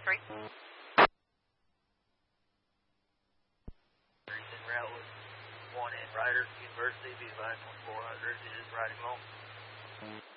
3. En route with 1 in Rider University, be advised 1400 is riding home.